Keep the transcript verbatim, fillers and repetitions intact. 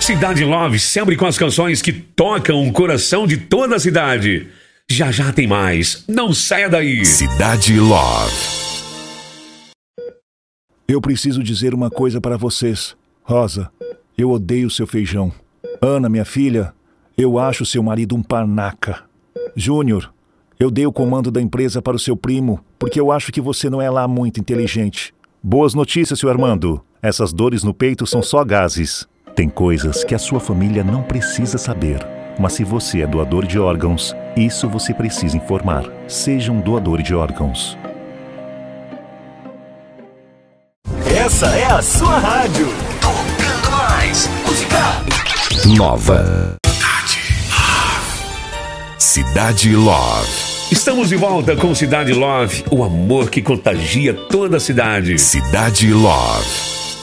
Cidade Love, sempre com as canções que tocam o coração de toda a cidade. Já já tem mais, não saia daí. Cidade Love. Eu preciso dizer uma coisa para vocês. Rosa, eu odeio seu feijão. Ana, minha filha, eu acho seu marido um panaca. Júnior, eu dei o comando da empresa para o seu primo, porque eu acho que você não é lá muito inteligente. Boas notícias, seu Armando. Essas dores no peito são só gases. Tem coisas que a sua família não precisa saber. Mas se você é doador de órgãos, isso você precisa informar. Seja um doador de órgãos. Essa é a sua rádio. Tocando mais música nova. Cidade Love. Estamos de volta com Cidade Love, o amor que contagia toda a cidade. Cidade Love.